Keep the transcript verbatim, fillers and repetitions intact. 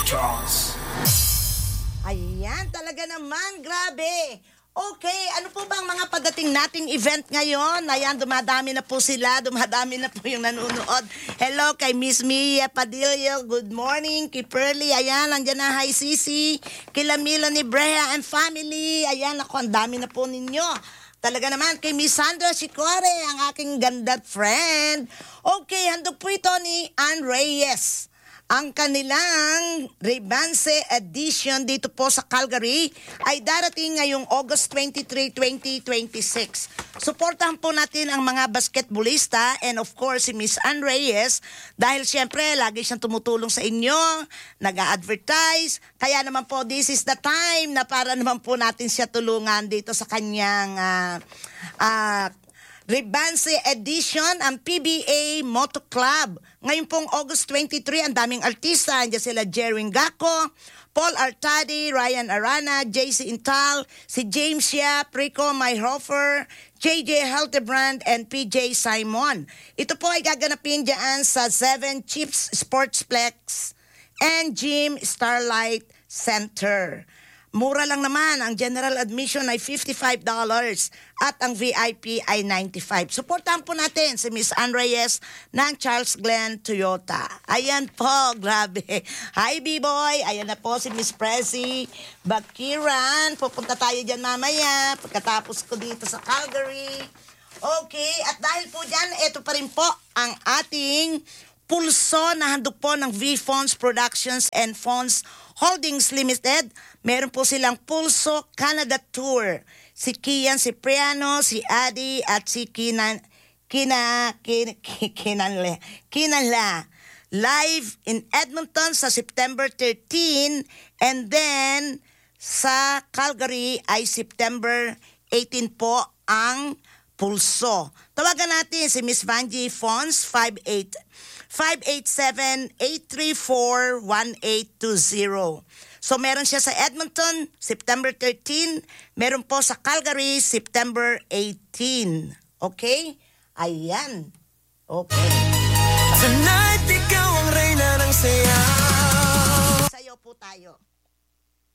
Charles. Ayan, talaga naman, grabe. Okay, ano po bang mga padating nating event ngayon? Ayan, dumadami na po sila, dumadami na po yung nanonood. Hello kay Miss Mia Padillo, good morning. Kay Pearly, ayan, nandiyan na, hi Sisi. Kila Melanie Brea and family, ayan, ako, ang dami na po ninyo. Talaga naman, kay Miss Sandra Chicore, ang aking ganda friend. Okay, handog po ito ni Ann Reyes. Ang kanilang Rebanse edition dito po sa Calgary ay darating ngayong August twenty-three, twenty twenty-six. Suportahan po natin ang mga basketballista and of course si Miss Ann Reyes dahil siyempre lagi siyang tumutulong sa inyo, nag-a-advertise. Kaya naman po this is the time na para naman po natin siya tulungan dito sa kanyang uh, uh, Rebanse Edition, ang P B A Moto Club. Ngayon pong August twenty-three, ang daming artista. Andiyan sila Jerry Ngako, Paul Artadi, Ryan Arana, J C Intal, si James Yap, Rico Mayhofer, J J Heltebrand, and P J Simon. Ito po ay gaganapin dyan sa Seven Chips Sportsplex and Gym Starlight Center. Mura lang naman, ang general admission ay fifty-five dollars at ang V I P ay ninety-five dollars. Suportahan po natin si Miss Ann Reyes ng Charles Glenn Toyota. Ayan po, grabe. Hi B-Boy, ayan na po si Miss Prezi Bakiran. Pupunta tayo dyan mamaya pagkatapos ko dito sa Calgary. Okay, at dahil po dyan, ito pa rin po ang ating pulso na handog po ng V-Fonds Productions and Fonds Holdings Limited. Meron po silang Pulso Canada Tour. Si Kian Cipriano, si Adi, at si Kinan, Kina, Kin, Kinanla, Kinanla. Live in Edmonton sa September thirteenth and then sa Calgary ay September eighteenth po ang Pulso. Tawagan natin si Miss Vanji Fons, five eight seven, eight three four, one eight two zero. So meron siya sa Edmonton, September thirteenth. Meron po sa Calgary, September eighteenth. Okay? Ayan. Okay. Tonight, ikaw ang reyna ng sayaw. Sayo po tayo.